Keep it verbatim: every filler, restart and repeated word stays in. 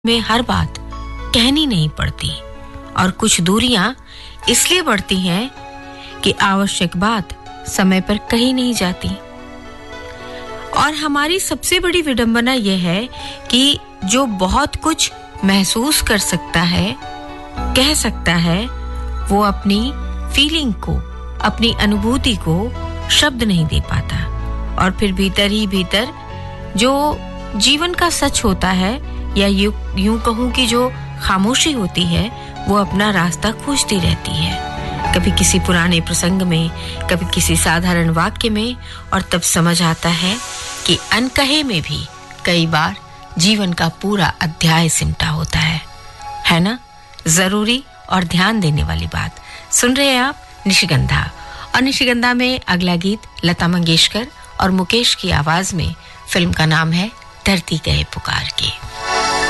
में हर बात कहनी नहीं पड़ती और कुछ दूरियां इसलिए बढ़ती हैं कि आवश्यक बात समय पर कही नहीं जाती। और हमारी सबसे बड़ी विडंबना यह है कि जो बहुत कुछ महसूस कर सकता है, कह सकता है, वो अपनी फीलिंग को, अपनी अनुभूति को शब्द नहीं दे पाता और फिर भीतर ही भीतर जो जीवन का सच होता है या यूं यूं कहूं कि जो खामोशी होती है वो अपना रास्ता खोजती रहती है, कभी किसी पुराने प्रसंग में, कभी किसी साधारण वाक्य में, और तब समझ आता है कि अनकहे में भी कई बार जीवन का पूरा अध्याय सिमटा होता है है ना। जरूरी और ध्यान देने वाली बात सुन रहे हैं आप निशिगंधा, और निशिगंधा में अगला गीत लता मंगेशकर और मुकेश की आवाज में। फिल्म का नाम है धरती कहे पुकार के।